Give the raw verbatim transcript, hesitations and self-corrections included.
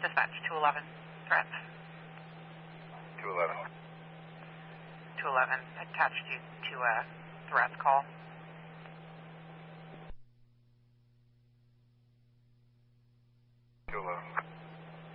Dispatch, two eleven, threats. two eleven. two eleven, attached you to a threats call. two eleven.